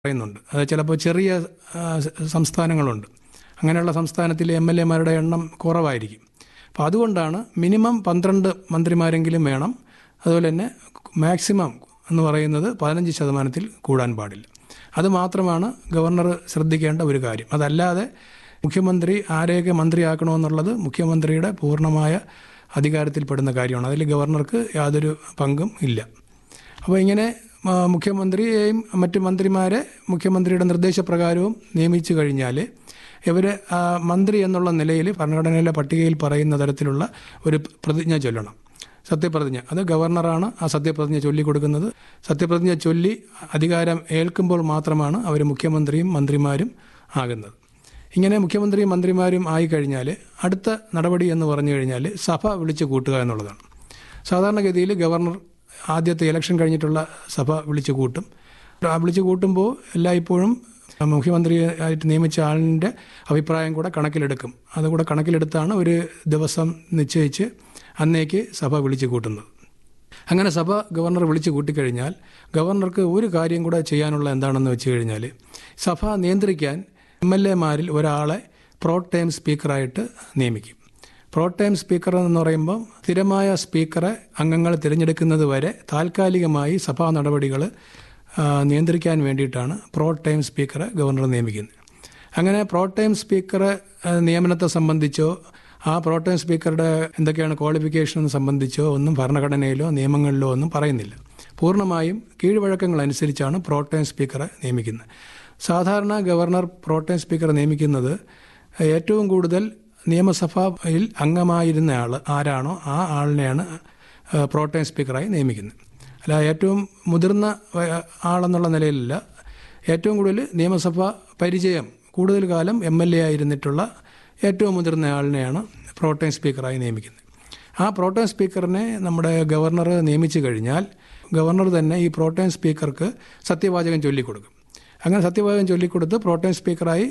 പറയുന്നുണ്ട്. അത് ചിലപ്പോൾ ചെറിയ സംസ്ഥാനങ്ങളുണ്ട്. അങ്ങനെയുള്ള സംസ്ഥാനത്തിൽ MLA-മാരുടെ എണ്ണം കുറവായിരിക്കും. അപ്പോൾ അതുകൊണ്ടാണ് മിനിമം 12 മന്ത്രിമാരെങ്കിലും വേണം. അതുപോലെ തന്നെ മാക്സിമം എന്ന് പറയുന്നത് 15% കൂടാൻ പാടില്ല. അത് മാത്രമാണ് ഗവർണർ ശ്രദ്ധിക്കേണ്ട ഒരു കാര്യം. അതല്ലാതെ മുഖ്യമന്ത്രി ആരെയൊക്കെ മന്ത്രിയാക്കണമെന്നുള്ളത് മുഖ്യമന്ത്രിയുടെ പൂർണ്ണമായ അധികാരത്തിൽപ്പെടുന്ന കാര്യമാണ്. അതിൽ ഗവർണർക്ക് യാതൊരു പങ്കും ഇല്ല. അപ്പോൾ ഇങ്ങനെ മുഖ്യമന്ത്രിയെയും മറ്റ് മന്ത്രിമാരെ മുഖ്യമന്ത്രിയുടെ നിർദ്ദേശപ്രകാരവും നിയമിച്ചു കഴിഞ്ഞാൽ ഇവർ മന്ത്രി എന്നുള്ള നിലയിൽ ഭരണഘടനയിലെ പട്ടികയിൽ പറയുന്ന തരത്തിലുള്ള ഒരു പ്രതിജ്ഞ ചൊല്ലണം. സത്യപ്രതിജ്ഞ. അത് ഗവർണറാണ് ആ സത്യപ്രതിജ്ഞ ചൊല്ലിക്കൊടുക്കുന്നത്. സത്യപ്രതിജ്ഞ ചൊല്ലി അധികാരം ഏൽക്കുമ്പോൾ മാത്രമാണ് അവർ മുഖ്യമന്ത്രിയും മന്ത്രിമാരും ആകുന്നത്. ഇങ്ങനെ മുഖ്യമന്ത്രിയും മന്ത്രിമാരും ആയിക്കഴിഞ്ഞാൽ അടുത്ത നടപടി എന്ന് പറഞ്ഞു കഴിഞ്ഞാൽ സഭ വിളിച്ചു കൂട്ടുക എന്നുള്ളതാണ്. സാധാരണഗതിയിൽ ഗവർണർ ആദ്യത്തെ ഇലക്ഷൻ കഴിഞ്ഞിട്ടുള്ള സഭ വിളിച്ചു കൂട്ടും. വിളിച്ചു കൂട്ടുമ്പോൾ എല്ലായ്പ്പോഴും മുഖ്യമന്ത്രിയായിട്ട് നിയമിച്ച ആളിൻ്റെ അഭിപ്രായം കൂടെ കണക്കിലെടുക്കും. അതുകൂടെ കണക്കിലെടുത്താണ് ഒരു ദിവസം നിശ്ചയിച്ച് അന്നേക്ക് സഭ വിളിച്ചു കൂട്ടുന്നത്. അങ്ങനെ സഭ ഗവർണർ വിളിച്ചു കൂട്ടിക്കഴിഞ്ഞാൽ ഗവർണർക്ക് ഒരു കാര്യം കൂടെ ചെയ്യാനുള്ള എന്താണെന്ന് വെച്ച് കഴിഞ്ഞാൽ സഭ നിയന്ത്രിക്കാൻ MLA-മാരിൽ ഒരാളെ പ്രോ ടൈം സ്പീക്കറായിട്ട് നിയമിക്കും. പ്രോ ടൈം സ്പീക്കർ എന്ന് പറയുമ്പോൾ സ്ഥിരമായ സ്പീക്കറെ അംഗങ്ങൾ തിരഞ്ഞെടുക്കുന്നത് വരെ താൽക്കാലികമായി സഭാ നടപടികൾ നിയന്ത്രിക്കാൻ വേണ്ടിയിട്ടാണ് പ്രോ ടൈം സ്പീക്കറെ ഗവർണർ നിയമിക്കുന്നത്. അങ്ങനെ പ്രോ ടൈം സ്പീക്കറെ നിയമനത്തെ സംബന്ധിച്ചോ ആ പ്രോ ടൈം സ്പീക്കറുടെ എന്തൊക്കെയാണ് ക്വാളിഫിക്കേഷൻ സംബന്ധിച്ചോ ഒന്നും ഭരണഘടനയിലോ നിയമങ്ങളിലോ ഒന്നും പറയുന്നില്ല. പൂർണ്ണമായും കീഴ്വഴക്കങ്ങൾ അനുസരിച്ചാണ് പ്രോ ടൈം സ്പീക്കറെ നിയമിക്കുന്നത്. സാധാരണ ഗവർണർ പ്രോ ടൈം സ്പീക്കറെ നിയമിക്കുന്നത് ഏറ്റവും കൂടുതൽ നിയമസഭയിൽ അംഗമായിരുന്ന ആൾ ആരാണോ ആ ആളിനെയാണ് പ്രോ ടൈം സ്പീക്കറായി നിയമിക്കുന്നത്. അല്ല ഏറ്റവും മുതിർന്ന ആളെന്നുള്ള നിലയിലല്ല, ഏറ്റവും കൂടുതൽ നിയമസഭ പരിചയം കൂടുതൽ കാലം MLA ആയിരുന്നിട്ടുള്ള ഏറ്റവും മുതിർന്ന ആളിനെയാണ് പ്രോ ടൈം സ്പീക്കറായി നിയമിക്കുന്നത്. ആ പ്രോ ടൈം സ്പീക്കറിനെ നമ്മുടെ ഗവർണർ നിയമിച്ചു കഴിഞ്ഞാൽ ഗവർണർ തന്നെ ഈ പ്രോ ടൈം സ്പീക്കർക്ക് സത്യവാചകം ചൊല്ലിക്കൊടുക്കും. അങ്ങനെ സത്യവാചകം ചൊല്ലിക്കൊടുത്ത് പ്രോ ടൈം സ്പീക്കറായി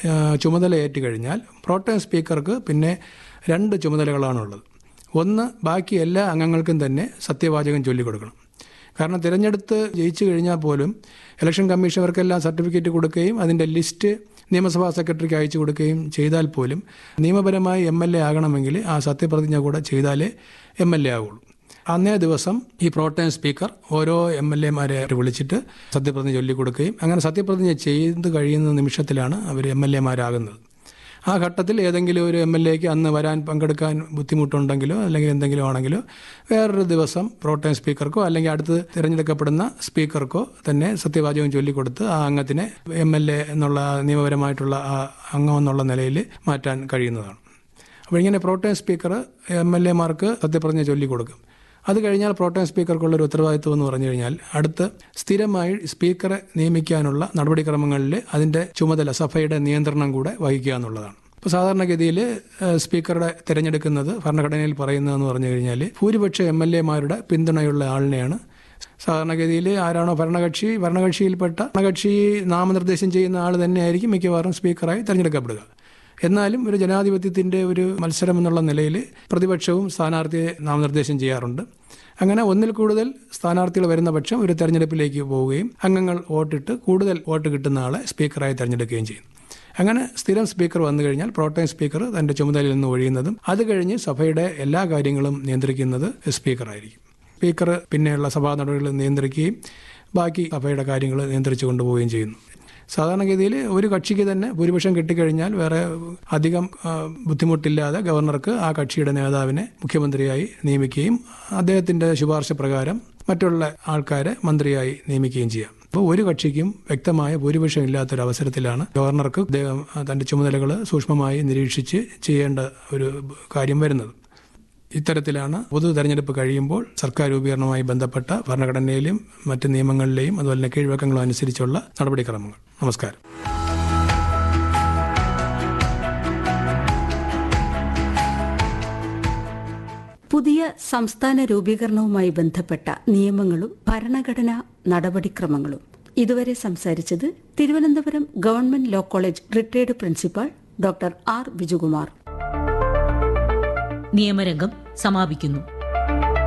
ചുമതല ഏറ്റുകഴിഞ്ഞാൽ പ്രോ ടൈം സ്പീക്കർക്ക് പിന്നെ 2 ചുമതലകളാണുള്ളത്. ഒന്ന്, ബാക്കി എല്ലാ അംഗങ്ങൾക്കും തന്നെ സത്യവാചകം ചൊല്ലിക്കൊടുക്കണം. കാരണം തിരഞ്ഞെടുത്ത് ജയിച്ചു കഴിഞ്ഞാൽ പോലും ഇലക്ഷൻ കമ്മീഷൻ അവർക്കെല്ലാം സർട്ടിഫിക്കറ്റ് കൊടുക്കുകയും അതിൻ്റെ ലിസ്റ്റ് നിയമസഭാ സെക്രട്ടറിക്ക് അയച്ചു കൊടുക്കുകയും ചെയ്താൽ പോലും നിയമപരമായി MLA ആകണമെങ്കിൽ ആ സത്യപ്രതിജ്ഞ കൂടെ ചെയ്താലേ MLA ആവുള്ളൂ. അന്നേ ദിവസം ഈ പ്രോ ടൈം സ്പീക്കർ ഓരോ MLA-മാരെ വിളിച്ചിട്ട് സത്യപ്രതിജ്ഞ ചൊല്ലിക്കൊടുക്കുകയും അങ്ങനെ സത്യപ്രതിജ്ഞ ചെയ്ത് കഴിയുന്ന നിമിഷത്തിലാണ് അവർ MLA-മാരാകുന്നത്. ആ ഘട്ടത്തിൽ ഏതെങ്കിലും ഒരു MLA-ക്ക് അന്ന് പങ്കെടുക്കാൻ ബുദ്ധിമുട്ടുണ്ടെങ്കിലോ അല്ലെങ്കിൽ എന്തെങ്കിലും ആണെങ്കിലോ വേറൊരു ദിവസം പ്രോ ടൈം സ്പീക്കർക്കോ അല്ലെങ്കിൽ അടുത്ത് തിരഞ്ഞെടുക്കപ്പെടുന്ന സ്പീക്കർക്കോ തന്നെ സത്യവാചകം ചൊല്ലിക്കൊടുത്ത് ആ അംഗത്തിനെ MLA എന്നുള്ള നിയമപരമായിട്ടുള്ള ആ അംഗം എന്നുള്ള നിലയിൽ മാറ്റാൻ കഴിയുന്നതാണ്. അപ്പോൾ ഇങ്ങനെ പ്രോ ടൈം സ്പീക്കർ MLA-മാർക്ക് സത്യപ്രതിജ്ഞ ചൊല്ലിക്കൊടുക്കും. അത് കഴിഞ്ഞാൽ പ്രോ ടൈം സ്പീക്കർക്കുള്ളൊരു ഉത്തരവാദിത്വം എന്ന് പറഞ്ഞു കഴിഞ്ഞാൽ അടുത്ത് സ്ഥിരമായി സ്പീക്കറെ നിയമിക്കാനുള്ള നടപടിക്രമങ്ങളിൽ അതിൻ്റെ ചുമതല സഭയുടെ നിയന്ത്രണം കൂടെ വഹിക്കുക എന്നുള്ളതാണ്. ഇപ്പോൾ സാധാരണഗതിയിൽ സ്പീക്കറുടെ തിരഞ്ഞെടുക്കുന്നത് ഭരണഘടനയിൽ പറയുന്നതെന്ന് പറഞ്ഞു കഴിഞ്ഞാൽ ഭൂരിപക്ഷ MLA-മാരുടെ പിന്തുണയുള്ള ആളിനെയാണ്. സാധാരണഗതിയിൽ ആരാണോ ഭരണകക്ഷിയിൽപ്പെട്ട ഭരണകക്ഷി നാമനിർദ്ദേശം ചെയ്യുന്ന ആൾ തന്നെയായിരിക്കും മിക്കവാറും സ്പീക്കറായി തിരഞ്ഞെടുക്കപ്പെടുക. എന്നാലും ഒരു ജനാധിപത്യത്തിൻ്റെ ഒരു മത്സരം എന്നുള്ള നിലയിൽ പ്രതിപക്ഷവും സ്ഥാനാർത്ഥിയെ നാമനിർദ്ദേശം ചെയ്യാറുണ്ട്. അങ്ങനെ ഒന്നിൽ കൂടുതൽ സ്ഥാനാർത്ഥികൾ വരുന്ന പക്ഷം ഒരു തെരഞ്ഞെടുപ്പിലേക്ക് പോവുകയും അംഗങ്ങൾ വോട്ടിട്ട് കൂടുതൽ വോട്ട് കിട്ടുന്ന ആളെ സ്പീക്കറായി തിരഞ്ഞെടുക്കുകയും ചെയ്യും. അങ്ങനെ സ്ഥിരം സ്പീക്കർ വന്നു കഴിഞ്ഞാൽ പ്രോ ടൈം സ്പീക്കർ തൻ്റെ ചുമതലയിൽ നിന്ന് ഒഴിയുന്നതും അത് കഴിഞ്ഞ് സഭയുടെ എല്ലാ കാര്യങ്ങളും നിയന്ത്രിക്കുന്നത് സ്പീക്കറായിരിക്കും. സ്പീക്കർ പിന്നെയുള്ള സഭാ നടപടികൾ നിയന്ത്രിക്കുകയും ബാക്കി സഭയുടെ കാര്യങ്ങൾ നിയന്ത്രിച്ചു കൊണ്ടുപോവുകയും ചെയ്യുന്നു. സാധാരണഗതിയിൽ ഒരു കക്ഷിക്ക് തന്നെ ഭൂരിപക്ഷം കിട്ടിക്കഴിഞ്ഞാൽ വേറെ അധികം ബുദ്ധിമുട്ടില്ലാതെ ഗവർണർക്ക് ആ കക്ഷിയുടെ നേതാവിനെ മുഖ്യമന്ത്രിയായി നിയമിക്കുകയും അദ്ദേഹത്തിൻ്റെ ശുപാർശ പ്രകാരം മറ്റുള്ള ആൾക്കാരെ മന്ത്രിയായി നിയമിക്കുകയും ചെയ്യാം. അപ്പോൾ ഒരു കക്ഷിക്കും വ്യക്തമായ ഭൂരിപക്ഷം ഇല്ലാത്തൊരവസരത്തിലാണ് ഗവർണർക്ക് അദ്ദേഹം തൻ്റെ ചുമതലകൾ സൂക്ഷ്മമായി നിരീക്ഷിച്ച് ചെയ്യേണ്ട ഒരു കാര്യം വരുന്നത്. ഇത്തരത്തിലാണ് പൊതു തെരഞ്ഞെടുപ്പ് കഴിയുമ്പോൾ സർക്കാർ രൂപീകരണവുമായി ബന്ധപ്പെട്ട ഭരണഘടനയിലെയും മറ്റ് നിയമങ്ങളിലെയും അതുപോലെ തന്നെ കീഴ്വഴക്കങ്ങളും അനുസരിച്ചുള്ള നടപടിക്രമങ്ങൾ. നമസ്കാരം. പുതിയ സംസ്ഥാന രൂപീകരണവുമായി ബന്ധപ്പെട്ട നിയമങ്ങളും ഭരണഘടനാ നടപടിക്രമങ്ങളും ഇതുവരെ സംസാരിച്ചത് Thiruvananthapuram government law college retired principal doctor R. Bijukumar. നിയമരംഗം സമാപിക്കുന്നു.